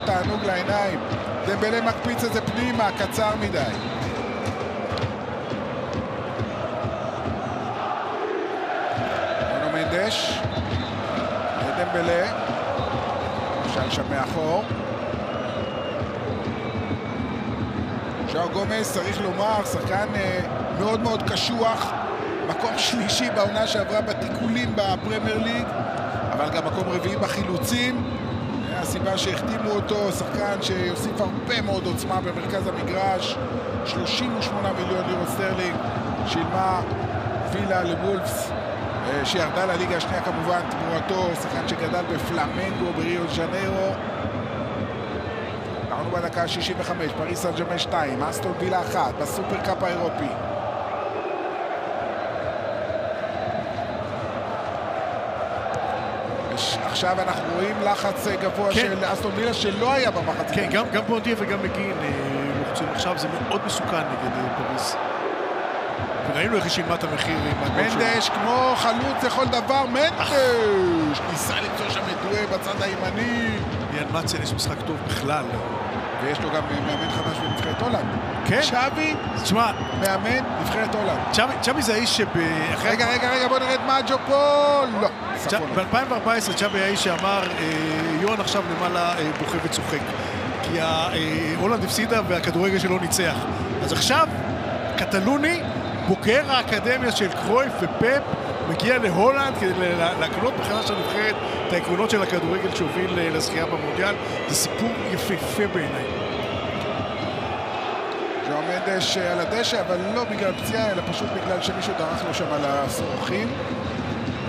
תענוג לעיניים. דמבלה מקפיץ את זה פנימה, קצר מדי. רונו מנדש. דמבלה. אפשר שם מאחור. ז'או גומס, צריך לומר, שחקן מאוד מאוד קשוח. מקום שלישי בעונה שעברה בתיקולים בפרמייר ליג, אבל גם מקום רביעי בחילוצים. הסיבה שהחתימו אותו, שחקן שיוסיף הרבה מאוד עוצמה במרכז המגרש. 38 מיליון לירות סטרלינג שילמה וילה לוולפס, שירדה לליגה השנייה כמובן, תמורתו שחקן שגדל בפלמנגו בריו ז'ניירו. אנחנו בדקה 65, פריס סן ז'רמן 2, אסטון וילה 1 בסופר קאפ האירופי. עכשיו אנחנו רואים לחץ גבוה של אסטון וילה שלא היה במחצית. כן, גם בונדיה וגם מגין לוחצים עכשיו, זה מאוד מסוכן נגד פריס. וראינו איך היא שילמה את המחיר. מנדש כמו חלוץ לכל דבר, מנדש! ניסה למצוא שם מדועה בצד הימני. יאן מצן יש משחק טוב בכלל. ויש לו גם מאמן חדש בנבחרת הולנד. כן? צ'אבי, מאמן נבחרת הולנד. צ'אבי זה האיש רגע, בוא נראה את מאג'ו פה. לא. ב-2014 צ'אבי האיש שאמר, יון עכשיו למעלה בוכה וצוחק. כי הולנד הפסידה והכדורגל שלו ניצח. אז עכשיו, קטלוני, בוגר האקדמיה של קרויף ופפ, מגיע להולנד כדי להקנות מחדש של הנבחרת את העקרונות של הכדורגל שהוביל לזכייה במונדיאל. זה סיפור יפהפה בעיניי. ז'או מנדש על הדשא, אבל לא בגלל פציעה, אלא פשוט בגלל שמישהו דרך לו שם על הסורכים.